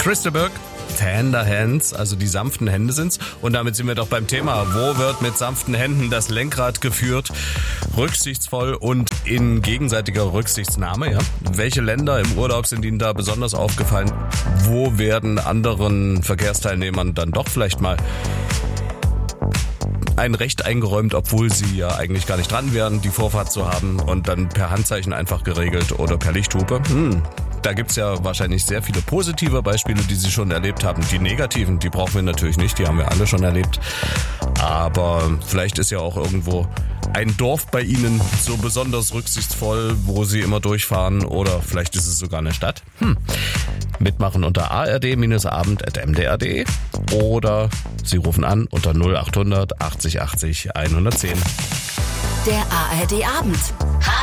Crystal Burke, Tender Hands, also die sanften Hände sind's. Und damit sind wir doch beim Thema. Wo wird mit sanften Händen das Lenkrad geführt? Rücksichtsvoll und in gegenseitiger Rücksichtnahme, ja. Welche Länder im Urlaub sind Ihnen da besonders aufgefallen? Wo werden anderen Verkehrsteilnehmern dann doch vielleicht mal ein Recht eingeräumt, obwohl sie ja eigentlich gar nicht dran wären, die Vorfahrt zu haben und dann per Handzeichen einfach geregelt oder per Lichthupe? Da gibt's ja wahrscheinlich sehr viele positive Beispiele, die Sie schon erlebt haben. Die negativen, die brauchen wir natürlich nicht, die haben wir alle schon erlebt. Aber vielleicht ist ja auch irgendwo ein Dorf bei Ihnen so besonders rücksichtsvoll, wo Sie immer durchfahren, oder vielleicht ist es sogar eine Stadt. Mitmachen unter ard-abend@mdr.de oder Sie rufen an unter 0800 80 80 110. Der ARD Abend.